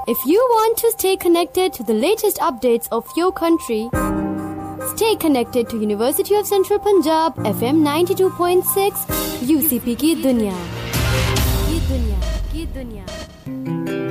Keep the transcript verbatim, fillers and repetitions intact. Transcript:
If you want to stay connected to the latest updates of your country, stay connected to University of Central Punjab F M ninety-two point six U C P की दुनिया की दुनिया की दुनिया